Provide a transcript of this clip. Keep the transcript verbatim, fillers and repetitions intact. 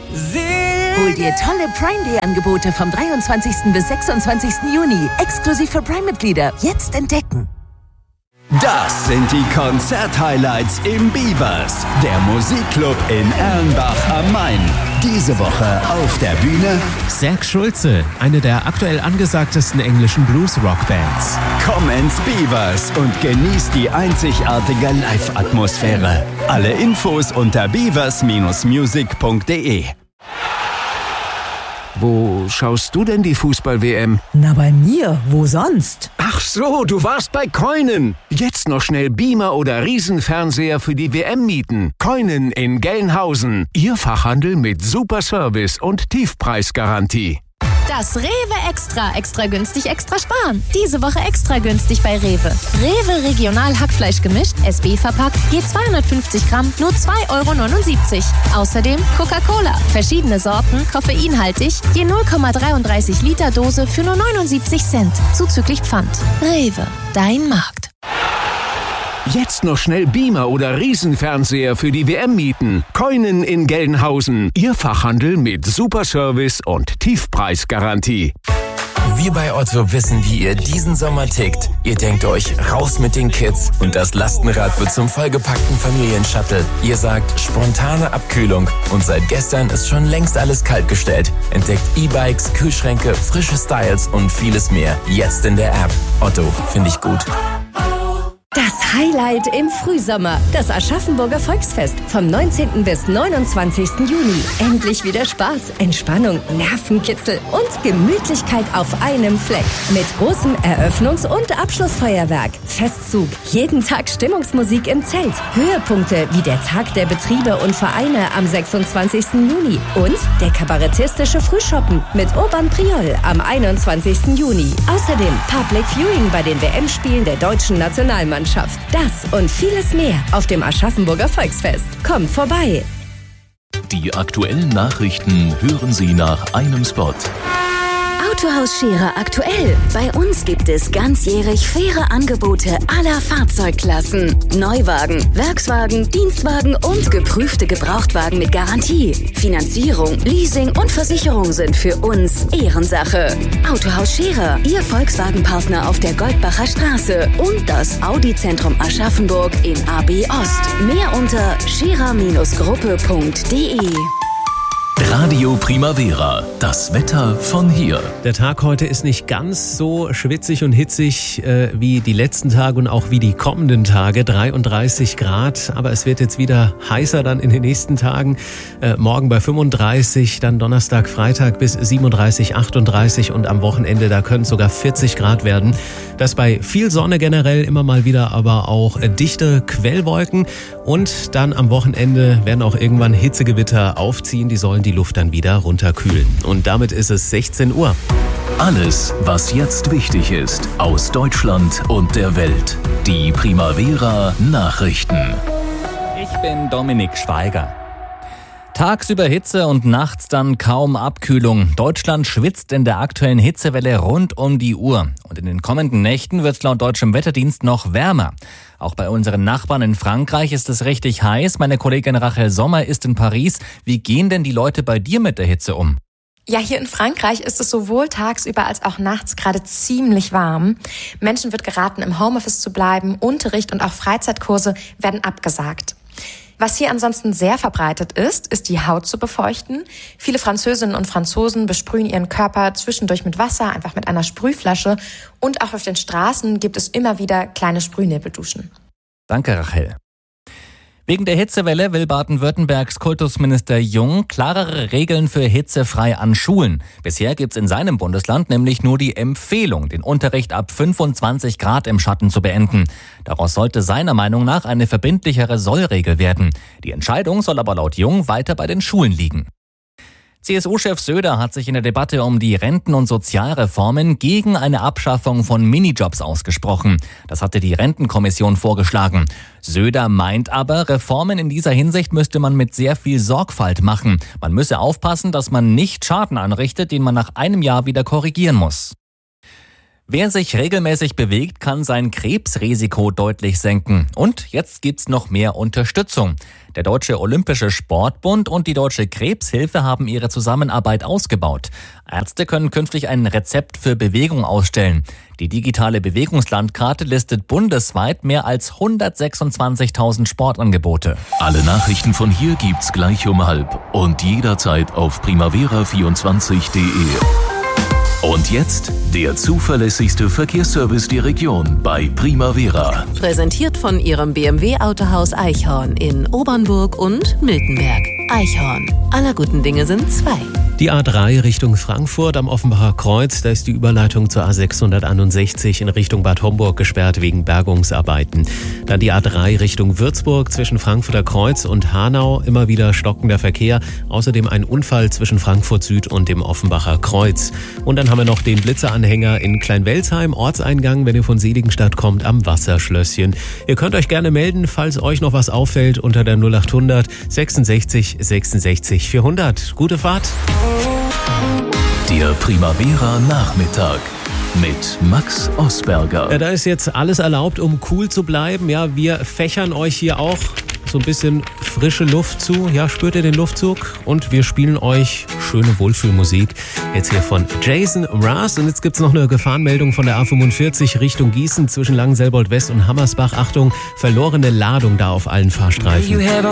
Hol dir tolle Prime Day Angebote vom dreiundzwanzigsten bis sechsundzwanzigsten Juni. Exklusiv für Prime-Mitglieder. Jetzt entdecken. Das sind die Konzert-Highlights im Beavers, der Musikclub in Erlenbach am Main. Diese Woche auf der Bühne Zach Schulze, eine der aktuell angesagtesten englischen Blues-Rock-Bands. Komm ins Beavers und genieß die einzigartige Live-Atmosphäre. Alle Infos unter beavers Bindestrich music punkt de. Wo schaust du denn die Fußball-W M? Na, bei mir. Wo sonst? Ach so, du warst bei Koinen. Jetzt noch schnell Beamer oder Riesenfernseher für die W M mieten. Koinen in Gelnhausen. Ihr Fachhandel mit super Service und Tiefpreisgarantie. Das Rewe Extra. Extra günstig, extra sparen. Diese Woche extra günstig bei Rewe. Rewe Regional Hackfleisch gemischt, S B verpackt, je zweihundertfünfzig Gramm, nur zwei Euro neunundsiebzig. Außerdem Coca-Cola. Verschiedene Sorten, koffeinhaltig, je null Komma dreiunddreißig Liter Dose für nur neunundsiebzig Cent. Zuzüglich Pfand. Rewe, dein Markt. Jetzt noch schnell Beamer oder Riesenfernseher für die W M mieten. Koinen in Gelnhausen. Ihr Fachhandel mit super Service und Tiefpreisgarantie. Wir bei Otto wissen, wie ihr diesen Sommer tickt. Ihr denkt euch, raus mit den Kids und das Lastenrad wird zum vollgepackten Familienshuttle. Ihr sagt, spontane Abkühlung und seit gestern ist schon längst alles kaltgestellt. Entdeckt E-Bikes, Kühlschränke, frische Styles und vieles mehr. Jetzt in der App. Otto, finde ich gut. Das Highlight im Frühsommer, das Aschaffenburger Volksfest vom neunzehnten bis neunundzwanzigsten Juni. Endlich wieder Spaß, Entspannung, Nervenkitzel und Gemütlichkeit auf einem Fleck. Mit großem Eröffnungs- und Abschlussfeuerwerk, Festzug, jeden Tag Stimmungsmusik im Zelt, Höhepunkte wie der Tag der Betriebe und Vereine am sechsundzwanzigsten Juni und der kabarettistische Frühschoppen mit Urban Priol am einundzwanzigsten Juni. Außerdem Public Viewing bei den W M-Spielen der deutschen Nationalmannschaft. Das und vieles mehr auf dem Aschaffenburger Volksfest. Kommt vorbei! Die aktuellen Nachrichten hören Sie nach einem Spot. Autohaus Scherer aktuell. Bei uns gibt es ganzjährig faire Angebote aller Fahrzeugklassen. Neuwagen, Werkswagen, Dienstwagen und geprüfte Gebrauchtwagen mit Garantie. Finanzierung, Leasing und Versicherung sind für uns Ehrensache. Autohaus Scherer, Ihr Volkswagen-Partner auf der Goldbacher Straße und das Audi-Zentrum Aschaffenburg in A B Ost. Mehr unter scherer Bindestrich gruppe punkt de. Radio Primavera, das Wetter von hier. Der Tag heute ist nicht ganz so schwitzig und hitzig äh, wie die letzten Tage und auch wie die kommenden Tage. dreiunddreißig Grad, aber es wird jetzt wieder heißer dann in den nächsten Tagen. Äh, morgen bei fünfunddreißig, dann Donnerstag, Freitag bis siebenunddreißig, achtunddreißig und am Wochenende, da können es sogar vierzig Grad werden. Das bei viel Sonne generell, immer mal wieder aber auch äh, dichte Quellwolken und dann am Wochenende werden auch irgendwann Hitzegewitter aufziehen. Die sollen die Luft dann wieder runterkühlen. Und damit ist es sechzehn Uhr. Alles, was jetzt wichtig ist, aus Deutschland und der Welt. Die Primavera Nachrichten. Ich bin Dominik Schweiger. Tagsüber Hitze und nachts dann kaum Abkühlung. Deutschland schwitzt in der aktuellen Hitzewelle rund um die Uhr. Und in den kommenden Nächten wird es laut deutschem Wetterdienst noch wärmer. Auch bei unseren Nachbarn in Frankreich ist es richtig heiß. Meine Kollegin Rachel Sommer ist in Paris. Wie gehen denn die Leute bei dir mit der Hitze um? Ja, hier in Frankreich ist es sowohl tagsüber als auch nachts gerade ziemlich warm. Menschen wird geraten, im Homeoffice zu bleiben. Unterricht und auch Freizeitkurse werden abgesagt. Was hier ansonsten sehr verbreitet ist, ist die Haut zu befeuchten. Viele Französinnen und Franzosen besprühen ihren Körper zwischendurch mit Wasser, einfach mit einer Sprühflasche. Und auch auf den Straßen gibt es immer wieder kleine Sprühnebelduschen. Danke, Rachel. Wegen der Hitzewelle will Baden-Württembergs Kultusminister Jung klarere Regeln für hitzefrei an Schulen. Bisher gibt's in seinem Bundesland nämlich nur die Empfehlung, den Unterricht ab fünfundzwanzig Grad im Schatten zu beenden. Daraus sollte seiner Meinung nach eine verbindlichere Sollregel werden. Die Entscheidung soll aber laut Jung weiter bei den Schulen liegen. C S U-Chef Söder hat sich in der Debatte um die Renten- und Sozialreformen gegen eine Abschaffung von Minijobs ausgesprochen. Das hatte die Rentenkommission vorgeschlagen. Söder meint aber, Reformen in dieser Hinsicht müsste man mit sehr viel Sorgfalt machen. Man müsse aufpassen, dass man nicht Schaden anrichtet, den man nach einem Jahr wieder korrigieren muss. Wer sich regelmäßig bewegt, kann sein Krebsrisiko deutlich senken. Und jetzt gibt's noch mehr Unterstützung. Der Deutsche Olympische Sportbund und die Deutsche Krebshilfe haben ihre Zusammenarbeit ausgebaut. Ärzte können künftig ein Rezept für Bewegung ausstellen. Die digitale Bewegungslandkarte listet bundesweit mehr als hundertsechsundzwanzigtausend Sportangebote. Alle Nachrichten von hier gibt's gleich um halb und jederzeit auf primavera vierundzwanzig punkt de. Und jetzt der zuverlässigste Verkehrsservice der Region bei Primavera. Präsentiert von Ihrem B M W-Autohaus Eichhorn in Obernburg und Miltenberg. Eichhorn. Aller guten Dinge sind zwei. Die A drei Richtung Frankfurt am Offenbacher Kreuz, da ist die Überleitung zur A sechshunderteinundsechzig in Richtung Bad Homburg gesperrt wegen Bergungsarbeiten. Dann die A drei Richtung Würzburg zwischen Frankfurter Kreuz und Hanau, immer wieder stockender Verkehr. Außerdem ein Unfall zwischen Frankfurt Süd und dem Offenbacher Kreuz. Und dann haben wir noch den Blitzeranhänger in Kleinwelsheim, Ortseingang, wenn ihr von Seligenstadt kommt, am Wasserschlösschen. Ihr könnt euch gerne melden, falls euch noch was auffällt, unter der null acht hundert sechsundsechzig sechsundsechzig vierhundert. Gute Fahrt! Der Primavera Nachmittag mit Max Osberger. Ja, da ist jetzt alles erlaubt, um cool zu bleiben. Ja, wir fächern euch hier auch so ein bisschen frische Luft zu. Ja, spürt ihr den Luftzug? Und wir spielen euch schöne Wohlfühlmusik. Jetzt hier von Jason Mraz. Und jetzt gibt's noch eine Gefahrenmeldung von der A fünfundvierzig Richtung Gießen zwischen Langenselbold West und Hammersbach. Achtung, verlorene Ladung da auf allen Fahrstreifen.